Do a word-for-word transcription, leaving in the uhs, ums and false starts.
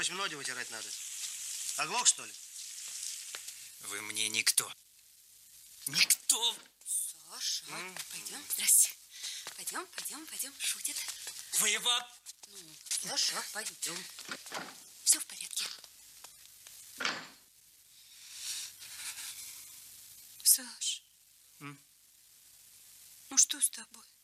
Ноги вытирать надо. Оглох, что ли? Вы мне никто. Никто. Саша, mm-hmm. пойдем. Здрасте. Пойдем, пойдем, пойдем. Шутит. Вы его... Ну, Саша, пойдем. Все в порядке. Саш, М? ну что с тобой?